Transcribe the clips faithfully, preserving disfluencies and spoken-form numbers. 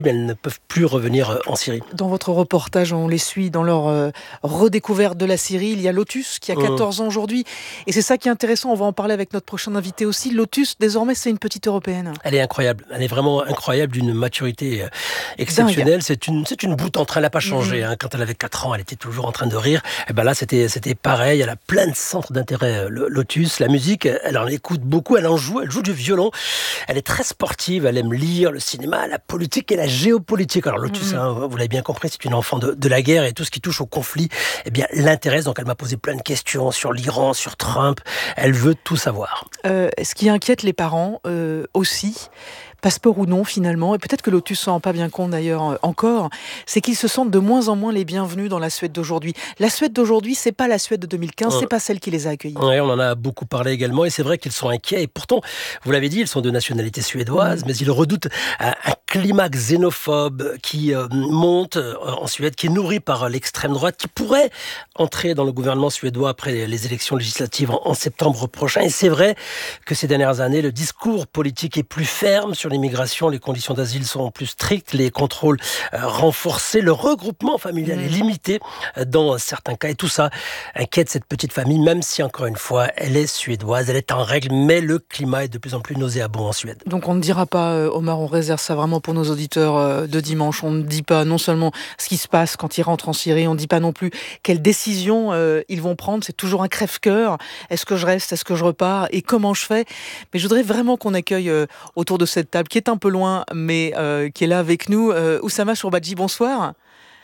mais elles ne peuvent plus revenir en Syrie. Dans votre reportage, on les suit dans leur euh, redécouverte de la Syrie. Il y a Lotus qui a quatorze mmh. ans aujourd'hui. Et c'est ça qui est intéressant. On va en parler avec notre prochain invité aussi. Lotus, désormais, c'est une petite européenne. Elle est incroyable. Elle est vraiment incroyable, d'une maturité exceptionnelle. C'est une, c'est une boute en train. Elle n'a pas changé. Mmh. Hein. Quand elle avait quatre ans, elle était toujours en train de rire. Et ben là, c'était, c'était pareil. Elle a plein de centres d'intérêt, Lotus. La musique, elle en écoute beaucoup. Elle en joue. Elle joue du violon. Elle est très sportive. Elle aime lire le cinéma, la politique et la géopolitique. Alors Lotus, mmh. hein, vous l'avez bien compris, c'est une enfant de, de la guerre et tout ce qui touche au conflit, eh bien, l'intéresse. Donc elle m'a posé plein de questions sur l'Iran, sur Trump. Elle veut tout savoir. Euh, ce qui inquiète les parents euh, aussi, passeport ou non finalement, et peut-être que Lotus s'en rend pas bien compte d'ailleurs euh, encore, c'est qu'ils se sentent de moins en moins les bienvenus dans la Suède d'aujourd'hui. La Suède d'aujourd'hui, c'est pas la Suède de deux mille quinze, ouais. c'est pas celle qui les a accueillis. Oui, on en a beaucoup parlé également, et c'est vrai qu'ils sont inquiets, et pourtant, vous l'avez dit, ils sont de nationalité suédoise, mmh. mais ils redoutent un, un climat xénophobe qui euh, monte euh, en Suède, qui est nourri par l'extrême droite, qui pourrait entrer dans le gouvernement suédois après les élections législatives en, en septembre prochain. Et c'est vrai que ces dernières années, le discours politique est plus ferme sur l'immigration, les conditions d'asile sont plus strictes, les contrôles euh, renforcés, le regroupement familial mmh. est limité euh, dans certains cas. Et tout ça inquiète cette petite famille, même si, encore une fois, elle est suédoise, elle est en règle, mais le climat est de plus en plus nauséabond en Suède. Donc on ne dira pas, euh, Omar, on réserve ça vraiment pour nos auditeurs euh, de dimanche. On ne dit pas non seulement ce qui se passe quand ils rentrent en Syrie, on ne dit pas non plus quelles décisions euh, ils vont prendre. C'est toujours un crève-cœur. Est-ce que je reste, est-ce que je repars et comment je fais? Mais je voudrais vraiment qu'on accueille euh, autour de cette table, qui est un peu loin, mais euh, qui est là avec nous. Euh, Oussama Shourbadji, bonsoir.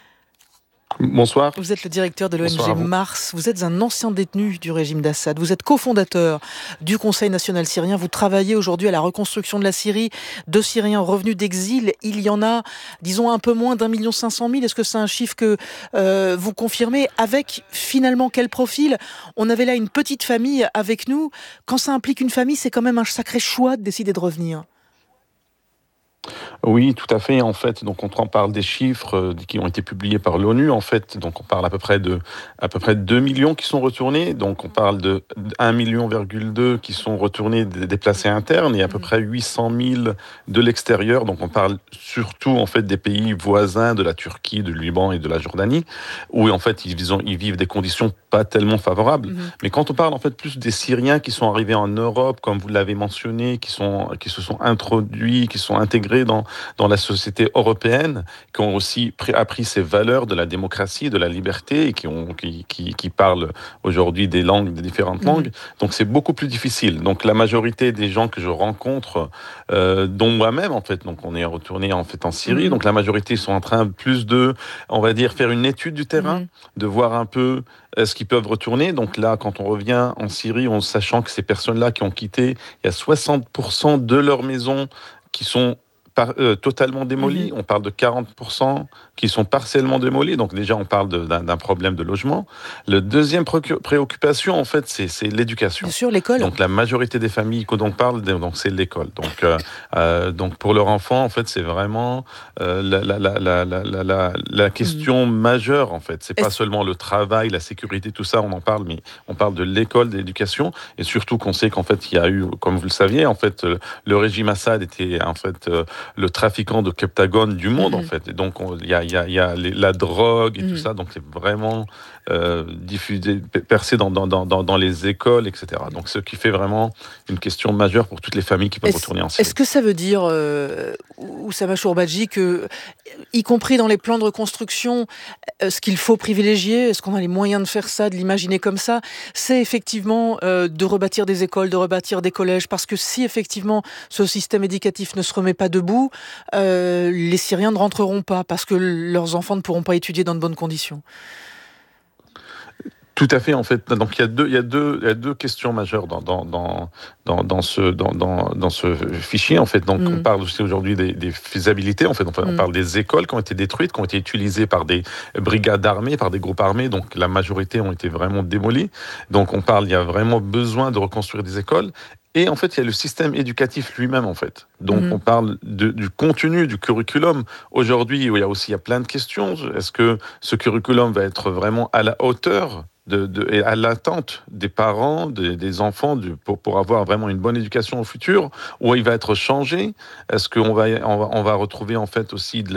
Bonsoir. Vous êtes le directeur de l'O N G Mars. Vous êtes un ancien détenu du régime d'Assad. Vous êtes cofondateur du Conseil national syrien. Vous travaillez aujourd'hui à la reconstruction de la Syrie. De Syriens revenus d'exil, il y en a, disons, un peu moins d'un million cinq cent mille. Est-ce que c'est un chiffre que euh, vous confirmez? Avec, finalement, quel profil? On avait là une petite famille avec nous. Quand ça implique une famille, c'est quand même un sacré choix de décider de revenir. Oui, tout à fait. En fait, donc on parle des chiffres qui ont été publiés par l'ONU. En fait, donc on parle à peu près de à peu près deux millions qui sont retournés. Donc on parle de un million virgule deux qui sont retournés des déplacés internes et à peu près huit cent mille de l'extérieur. Donc on parle surtout en fait des pays voisins de la Turquie, du Liban et de la Jordanie, où en fait ils vivent, ils vivent des conditions pas tellement favorables. Mmh. Mais quand on parle en fait plus des Syriens qui sont arrivés en Europe, comme vous l'avez mentionné, qui sont qui se sont introduits, qui sont intégrés dans dans la société européenne, qui ont aussi appris ces valeurs de la démocratie, de la liberté, et qui, ont, qui, qui, qui parlent aujourd'hui des langues, des différentes mmh. langues. Donc c'est beaucoup plus difficile. Donc la majorité des gens que je rencontre, euh, dont moi-même en fait, donc on est retourné en fait en Syrie, mmh. donc la majorité sont en train plus de, on va dire, faire une étude du terrain, mmh. de voir un peu est-ce qu'ils peuvent retourner. Donc là, quand on revient en Syrie, en sachant que ces personnes-là qui ont quitté, il y a soixante pour cent de leurs maisons qui sont Par, euh, totalement démolis. Mmh. On parle de quarante pour cent qui sont partiellement démolis. Donc déjà, on parle de, d'un, d'un problème de logement. La deuxième pré- préoccupation, en fait, c'est, c'est l'éducation. Bien sûr, l'école. Donc la majorité des familles qu'on parle, donc c'est l'école. Donc, euh, euh, donc pour leur enfant, en fait, c'est vraiment euh, la, la, la, la, la, la, la question mmh. majeure, en fait. C'est Est-ce... pas seulement le travail, la sécurité, tout ça, on en parle, mais on parle de l'école, de l'éducation. Et surtout qu'on sait qu'en fait, il y a eu, comme vous le saviez, en fait, le régime Assad était, en fait, euh, le trafiquant de Captagon du monde, mmh. en fait. Et donc, il y a, y a, y a les, la drogue et mmh. tout ça. Donc, c'est vraiment euh, diffusé, percé dans, dans, dans, dans les écoles, et cetera. Donc, ce qui fait vraiment une question majeure pour toutes les familles qui peuvent est-ce, retourner en Syrie. Est-ce que ça veut dire, euh, Oussama Shourbadji, que, y compris dans les plans de reconstruction, euh, ce qu'il faut privilégier, est-ce qu'on a les moyens de faire ça, de l'imaginer comme ça, c'est effectivement euh, de rebâtir des écoles, de rebâtir des collèges, parce que si effectivement ce système éducatif ne se remet pas debout, Euh, les Syriens ne rentreront pas parce que leurs enfants ne pourront pas étudier dans de bonnes conditions. Tout à fait, en fait. Donc il y a deux, il y a deux, il y a deux questions majeures dans dans dans dans, dans ce dans, dans dans ce fichier. En fait, donc mmh. on parle aussi aujourd'hui des, des faisabilités. En fait, on, mmh. on parle des écoles qui ont été détruites, qui ont été utilisées par des brigades armées, par des groupes armés. Donc la majorité ont été vraiment démolies. Donc on parle, il y a vraiment besoin de reconstruire des écoles. Et en fait, il y a le système éducatif lui-même, en fait. Donc, mmh. on parle de, du contenu, du curriculum. Aujourd'hui, il y a aussi il y a plein de questions. Est-ce que ce curriculum va être vraiment à la hauteur de, de, et à l'attente des parents, des, des enfants, du, pour, pour avoir vraiment une bonne éducation au futur, où il va être changé. Est-ce qu'on va, on va, on va retrouver en fait aussi de